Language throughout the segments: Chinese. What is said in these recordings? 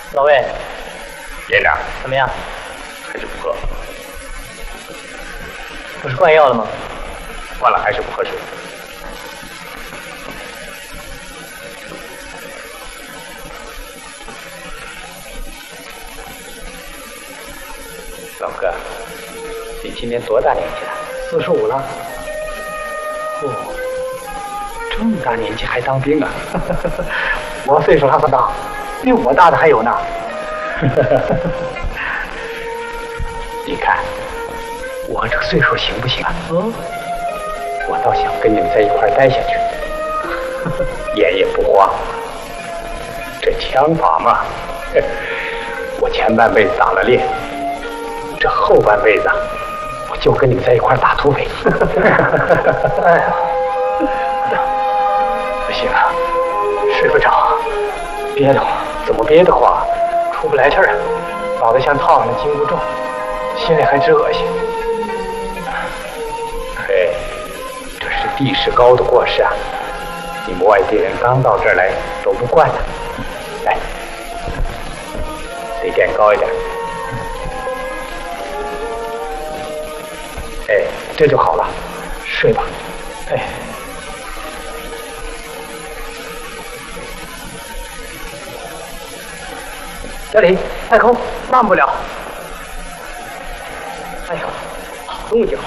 老魏， 连长， 怎么样？ 还是不喝， 不是灌药了吗？ 灌了还是不喝水。老哥，你今年多大年纪了 45了。 哦，这么大年纪还当兵啊？ 我岁数还不大，比我大的还有呢。 你看，我这个岁数行不行啊？ 嗯， 我倒想跟你们在一块儿待下去，眼也不花。这枪法嘛，我前半辈子打了猎，这后半辈子我就跟你们在一块儿打土匪。 哎呀， 不行啊，睡不着，憋得慌。怎么憋得慌？出不来气儿啊，脑袋像套上了紧箍咒，心里还直恶心。嘿，这是地势高的过失啊！你们外地人刚到这儿来都不惯的。来，得垫高一点。哎，这就好了，睡吧。哎。小李，太空，慢不了。哎呦，好动静！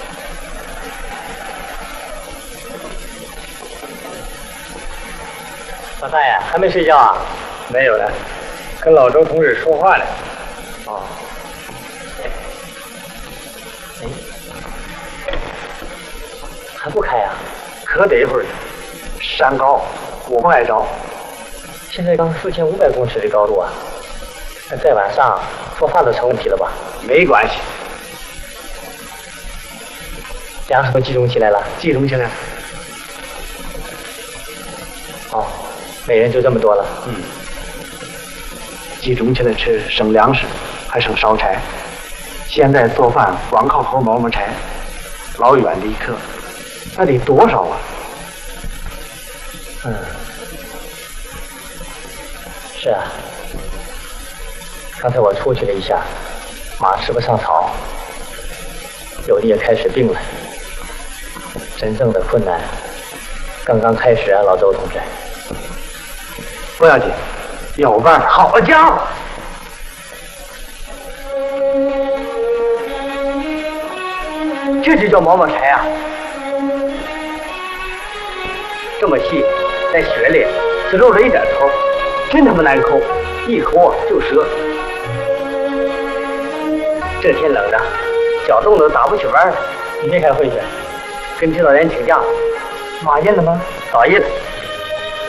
老大爷还没睡觉啊？ 没有了，跟老周同志说话呢。 哦。哎，还不开呀？ 可得一会儿呢。山高，我不爱着。 现在刚4500公尺的高度啊，那再晚上做饭都成问题了吧？ 没关系， 粮食都集中起来了。 集中起来了。 哦，每人就这么多了。 嗯，集中起来吃，省粮食，还省烧柴。现在做饭光靠猴毛毛柴，老远的一刻，那得多少啊？ 嗯，是啊。刚才我出去了一下，马吃不上草，有的也开始病了。真正的困难刚刚开始啊，老周同志。 不要紧，有办法。好家伙！这就叫毛毛柴啊！这么细，在雪里只露着一点头，真他妈难抠，一抠就折。这天冷的，脚冻得打不起弯了。 你没开会去？ 跟指导员请假。 马印了吗？ 早印了。